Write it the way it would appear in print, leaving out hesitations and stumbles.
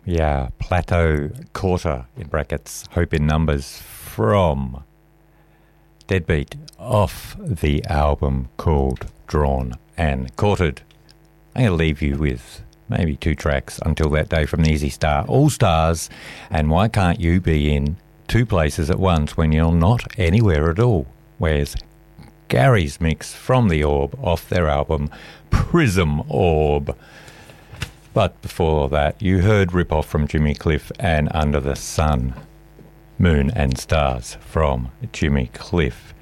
Yeah, Plateau Quarter, in brackets, Hope in Numbers, from Deadbeat, off the album called Drawn and Quartered. I'm going to leave you with maybe 2 tracks, Until That Day from the Easy Star, All Stars, and Why Can't You Be in 2 places at once when you're not anywhere at all? Where's Gary's mix from The Orb off their album Prism Orb. But before that, you heard Rip-Off from Jimmy Cliff and Under the Sun, Moon and Stars from Jimmy Cliff.